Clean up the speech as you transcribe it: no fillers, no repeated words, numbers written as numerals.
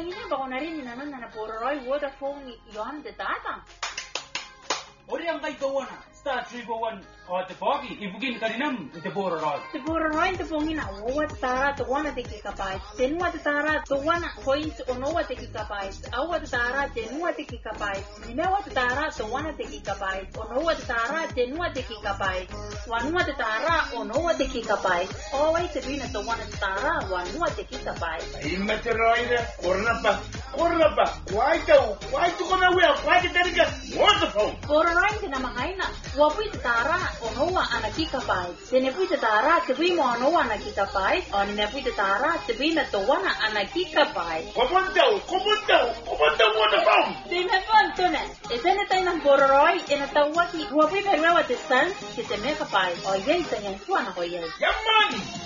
ini ba narinig na na Bororoy waterfall yon de tata. Ori ang kay kawana, star 341 o te pogi, ibugin karinam te Bororoy. Te Bororoy te pongina owa tara to wana te kikapai. Tenua te tara to wana points onowa te kikapai. Awa te tara tenua te kikapai. Nimewa te tara to wana te kikapai. Onowa te tara tenua te kikapai. Wanua te tara onowa te kikapai. Owai te bina to wana te tara wanua te kikapai. Ima te roida, korna pa, kwai tu kona wea, kwai te terika, waterfall. Bororoy te namakaina, wapui te tara onowa ana kikapai. Tene pui te tara te bimo onowa ana kikapai. O ne pui te tara te bina to wana ana kikapai. Komontau, waterfall. Tene pontone, e tene taina Bororoy e na tawaki, wapui perwewa te san, ki te mekapai. O yei ta yan tuana ho yei. Yamani!